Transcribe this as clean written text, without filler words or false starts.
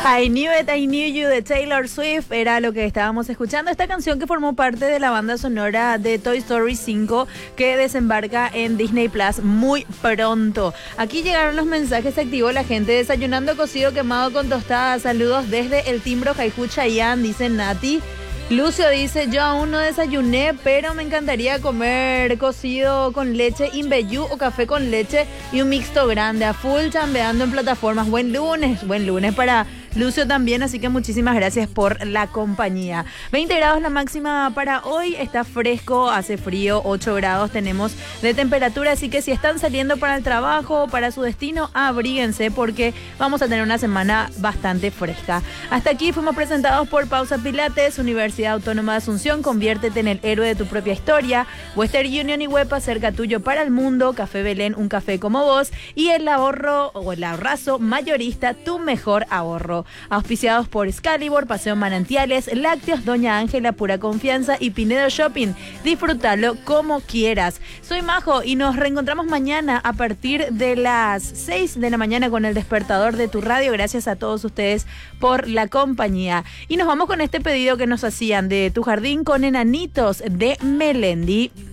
I Knew It, I Knew You de Taylor Swift era lo que estábamos escuchando. Esta canción que formó parte de la banda sonora de Toy Story 5 que desembarca en Disney Plus muy pronto. Aquí llegaron los mensajes, se activó la gente desayunando cocido quemado con tostada. Saludos desde el Timbro, Jaijú, Chayán, dice Nati. Lucio dice, yo aún no desayuné, pero me encantaría comer cocido con leche Inbeyú o café con leche y un mixto grande, a full chambeando en plataformas. Buen lunes para Lucio también, así que muchísimas gracias por la compañía. 20 grados la máxima para hoy, está fresco, hace frío, 8 grados tenemos de temperatura, así que si están saliendo para el trabajo, para su destino, abríguense porque vamos a tener una semana bastante fresca. Hasta aquí fuimos presentados por Pausa Pilates, Universidad Autónoma de Asunción, conviértete en el héroe de tu propia historia, Western Union y Huepa, cerca tuyo para el mundo, Café Belén, un café como vos, y el ahorro o el ahorrazo mayorista, tu mejor ahorro. Auspiciados por Excalibur, Paseo Manantiales, Lácteos, Doña Ángela, Pura Confianza y Pinedo Shopping. Disfrútalo como quieras. Soy Majo y nos reencontramos mañana a partir de las 6 de la mañana con el despertador de tu radio. Gracias a todos ustedes por la compañía. Y nos vamos con este pedido que nos hacían de Tu Jardín con Enanitos de Melendi.